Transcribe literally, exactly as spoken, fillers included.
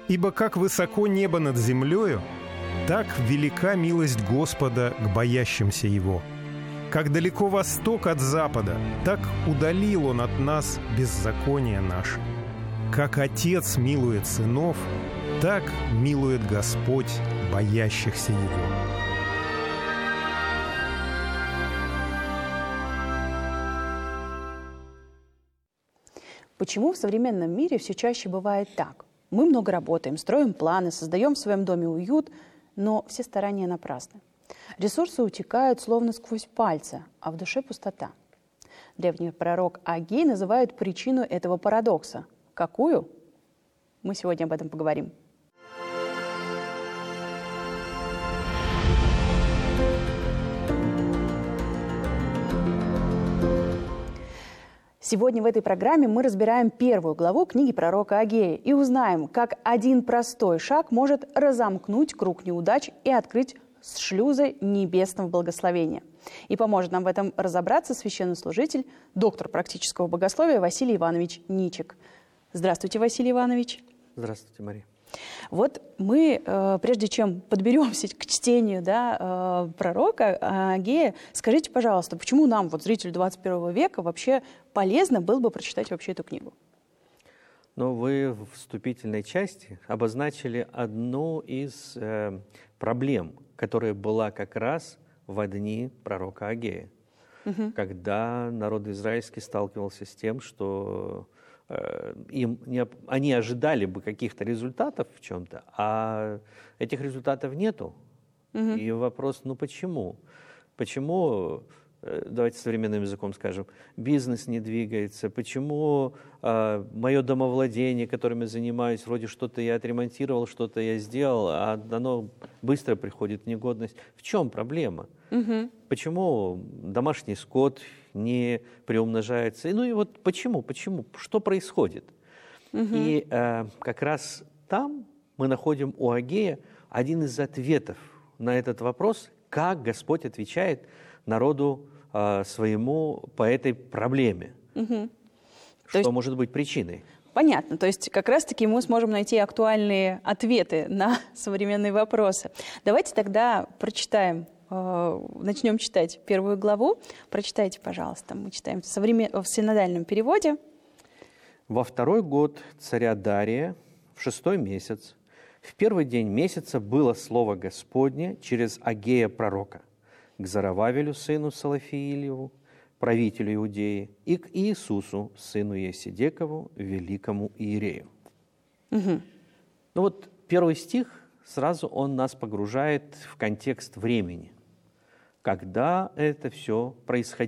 Ибо как высоко небо над землею, так велика милость Господа к боящимся Его. Как далеко восток от запада, так удалил Он от нас беззаконие наше. Как Отец милует сынов, так милует Господь боящихся Его». Почему в современном мире все чаще бывает так? Мы много работаем, строим планы, создаем в своем доме уют, но все старания напрасны. Ресурсы утекают словно сквозь пальцы, а в душе пустота. Древний пророк Агей называет причину этого парадокса. Какую? Мы сегодня об этом поговорим. Сегодня в этой программе мы разбираем первую главу книги пророка Агея и узнаем, как один простой шаг может разомкнуть круг неудач и открыть шлюзы небесного благословения. И поможет нам в этом разобраться священнослужитель, доктор практического богословия Василий Иванович Ничик. Здравствуйте, Василий Иванович. Здравствуйте, Мария. Вот мы, прежде чем подберемся к чтению, да, пророка Агея, скажите, пожалуйста, почему нам, вот зрителю двадцать первого века, вообще полезно было бы прочитать вообще эту книгу? Ну, вы в вступительной части обозначили одну из э, проблем, которая была как раз в дни пророка Агея, угу. когда народ израильский сталкивался с тем, что им не, они ожидали бы каких-то результатов в чем-то, а этих результатов нету. Угу. И вопрос, ну почему? Почему, давайте современным языком скажем, бизнес не двигается? Почему э, мое домовладение, которым я занимаюсь, вроде что-то я отремонтировал, что-то я сделал, а оно быстро приходит в негодность? В чем проблема? Угу. Почему домашний скот не приумножается? Ну и вот почему, почему, что происходит? Угу. И э, как раз там мы находим у Агея один из ответов на этот вопрос, как Господь отвечает народу э, своему по этой проблеме. Угу. Что есть... может быть причиной? Понятно. То есть как раз-таки мы сможем найти актуальные ответы на современные вопросы. Давайте тогда прочитаем. Начнем читать первую главу. Прочитайте, пожалуйста. Мы читаем в, современ... в синодальном переводе. «Во второй год царя Дария, в шестой месяц, в первый день месяца было слово Господне через Агея пророка к Зоровавелю, сыну Салафиилеву, правителю Иудеи, и к Иисусу, сыну Есидекову, великому иерею». Угу. Ну вот первый стих, сразу он нас погружает в контекст времени. Когда это все происходило.